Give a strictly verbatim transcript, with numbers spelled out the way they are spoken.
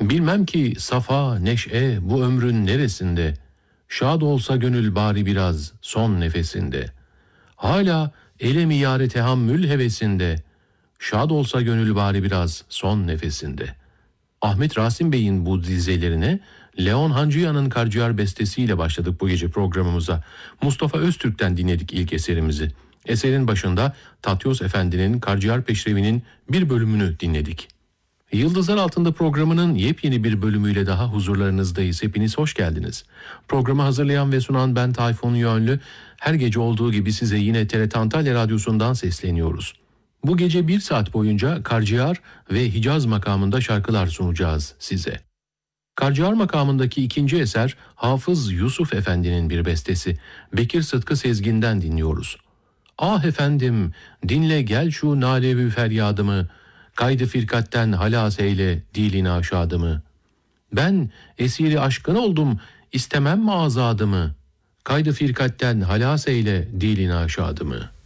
Bilmem ki safa, neşe bu ömrün neresinde, şad olsa gönül bari biraz son nefesinde. Hala elemi yâre tehammül hevesinde, şad olsa gönül bari biraz son nefesinde. Ahmet Rasim Bey'in bu dizelerine Leon Hancıya'nın Karciğer bestesiyle başladık bu gece programımıza. Mustafa Öztürk'ten dinledik ilk eserimizi. Eserin başında Tatyos Efendi'nin Karciğer Peşrevi'nin bir bölümünü dinledik. Yıldızlar Altında programının yepyeni bir bölümüyle daha huzurlarınızdayız. Hepiniz hoş geldiniz. Programı hazırlayan ve sunan ben Tayfun Yönlü. Her gece olduğu gibi size yine T R T Antalya Radyosu'ndan sesleniyoruz. Bu gece bir saat boyunca Karciğer ve Hicaz makamında şarkılar sunacağız size. Karciğer makamındaki ikinci eser Hafız Yusuf Efendi'nin bir bestesi. Bekir Sıtkı Sezgin'den dinliyoruz. Ah efendim, dinle gel şu nalevi feryadımı, kaydı firkatten halas eyle dilini aşadımı. Ben esiri aşkın oldum, istemem mi azadımı, kaydı firkatten halas eyle dilini aşadımı.